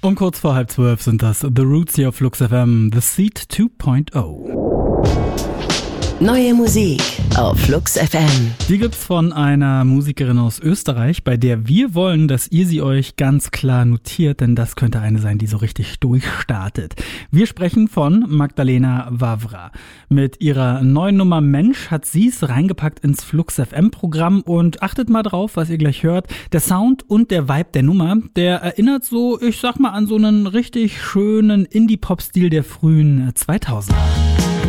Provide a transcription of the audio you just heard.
Um kurz vor 11:30 sind das The Roots hier auf Flux FM, The Seed 2.0. Neue Musik auf Flux FM. Die gibt's von einer Musikerin aus Österreich, bei der wir wollen, dass ihr sie euch ganz klar notiert, denn das könnte eine sein, die so richtig durchstartet. Wir sprechen von Magdalena Vavra. Mit ihrer neuen Nummer Mensch hat sie's reingepackt ins Flux FM Programm und achtet mal drauf, was ihr gleich hört. Der Sound und der Vibe der Nummer, der erinnert so, ich sag mal, an so einen richtig schönen Indie-Pop-Stil der frühen 2000er.